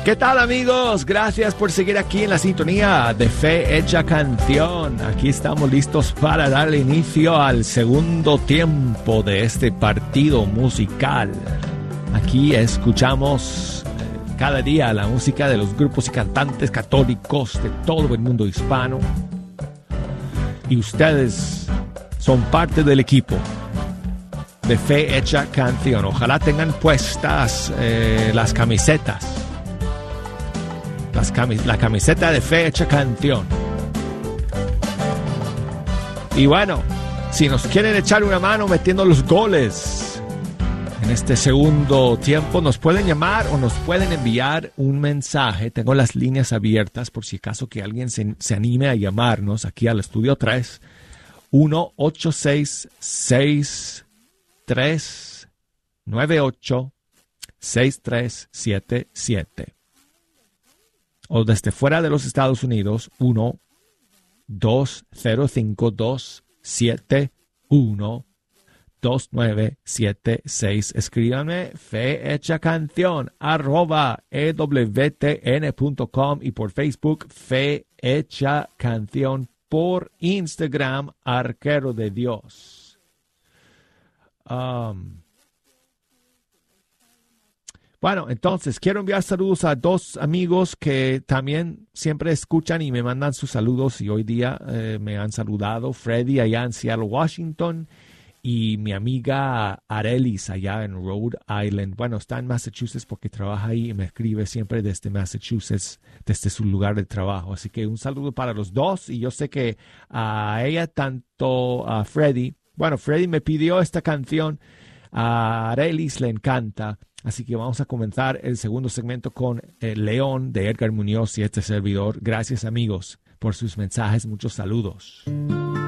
¿Qué tal, amigos? Gracias por seguir aquí en la sintonía de Fe Hecha Canción. Aquí estamos listos para darle inicio al segundo tiempo de este partido musical. Aquí escuchamos cada día la música de los grupos y cantantes católicos de todo el mundo hispano. Y ustedes son parte del equipo de Fe Hecha Canción. Ojalá tengan puestas las camisetas. La camiseta de Fe Hecha Canción. Y bueno, si nos quieren echar una mano metiendo los goles en este segundo tiempo, nos pueden llamar o nos pueden enviar un mensaje. Tengo las líneas abiertas por si acaso que alguien se anime a llamarnos aquí al estudio 3. 1-866-398-6377. O desde fuera de los Estados Unidos, 1-205-271-2976. Escríbanme fehechacanción@ewtn.com y por Facebook Fe Hecha Canción, por Instagram Arquero de Dios. Bueno, entonces, quiero enviar saludos a dos amigos que también siempre escuchan y me mandan sus saludos y hoy día me han saludado. Freddy allá en Seattle, Washington, y mi amiga Arelis allá en Rhode Island. Bueno, está en Massachusetts porque trabaja ahí y me escribe siempre desde Massachusetts, desde su lugar de trabajo. Así que un saludo para los dos y yo sé que a ella, tanto a Freddy, bueno, Freddy me pidió esta canción, a Arelis le encanta. Así que vamos a comenzar el segundo segmento con El León de Edgar Muñoz y este servidor. Gracias, amigos, por sus mensajes. Muchos saludos.